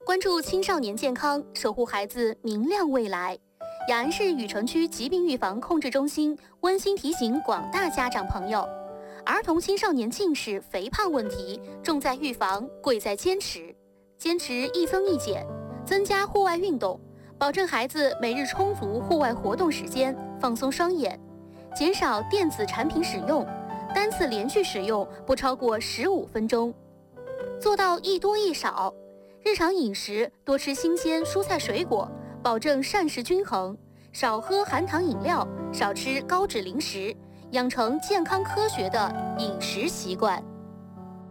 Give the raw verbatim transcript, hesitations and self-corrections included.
关注青少年健康，守护孩子明亮未来。雅安市雨城区疾病预防控制中心温馨提醒广大家长朋友，儿童青少年近视、肥胖问题重在预防，贵在坚持。坚持一增一减，增加户外运动，保证孩子每日充足户外活动时间，放松双眼，减少电子产品使用，单次连续使用不超过十五分钟，做到一多一少。日常饮食多吃新鲜蔬菜水果，保证膳食均衡，少喝含糖饮料，少吃高脂零食，养成健康科学的饮食习惯。